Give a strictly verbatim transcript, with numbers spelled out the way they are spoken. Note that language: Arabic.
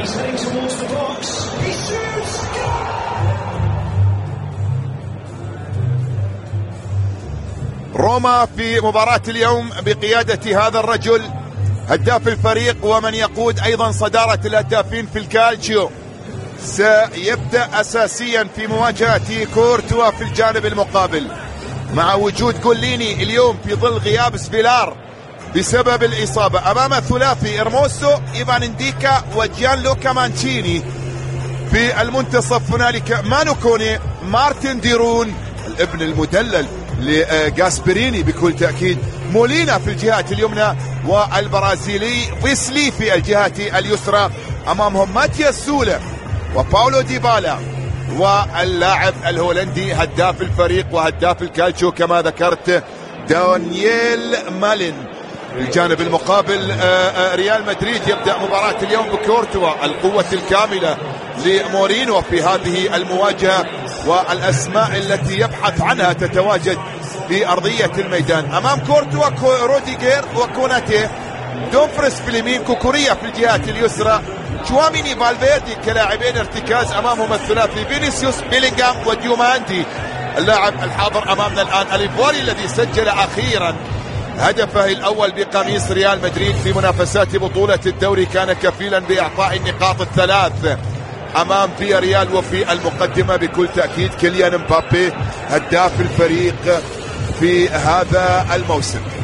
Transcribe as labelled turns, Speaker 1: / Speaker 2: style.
Speaker 1: روما في مباراة اليوم بقيادة هذا الرجل هداف الفريق ومن يقود أيضا صدارة الهدافين في الكالتشيو، سيبدأ أساسيا في مواجهة كورتوا في الجانب المقابل مع وجود جوليني اليوم في ظل غياب سبيلار بسبب الإصابة أمام ثلاثي إرموسو إيفان انديكا وجيان لوكا مانشيني. في المنتصف هنالك مانو كوني، مارتن ديرون الابن المدلل لجاسبريني بكل تأكيد، مولينا في الجهة اليمنى والبرازيلي ويسلي في الجهة اليسرى. أمامهم ماتياس سولا وباولو ديبالا واللاعب الهولندي هداف الفريق وهداف الكالتشو كما ذكرت دانييل مالين. الجانب المقابل ريال مدريد يبدأ مباراة اليوم بكورتوا، القوة الكاملة لمورينو في هذه المواجهة والأسماء التي يبحث عنها تتواجد في أرضية الميدان. أمام كورتوا روديجير وكوناتي، دومفريس في اليمين، كوكوريا في الجهة اليسرى، تشواميني فالفيردي كلاعبين ارتكاز، أمامهم الثلاثي فينيسيوس بيلينغهام وديوماندي. اللاعب الحاضر أمامنا الآن اليفواري الذي سجل أخيرا هدفه الأول بقميص ريال مدريد في منافسات بطولة الدوري، كان كفيلا بإعطاء النقاط الثلاث أمام في ريال. وفي المقدمة بكل تأكيد كيليان مبابي هداف الفريق في هذا الموسم.